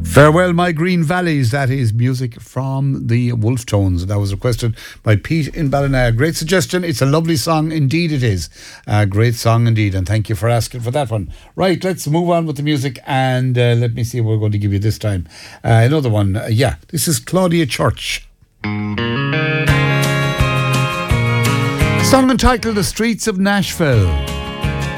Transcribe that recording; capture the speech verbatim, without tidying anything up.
Farewell My Green Valleys, that is music from the Wolf Tones. That was requested by Pete in Ballina. Great suggestion. It's a lovely song, indeed it is. A great song indeed, and thank you for asking for that one. Right, let's move on with the music, and uh, let me see what we're going to give you this time. Uh, another one, uh, yeah, this is Claudia Church. Song entitled The Streets of Nashville.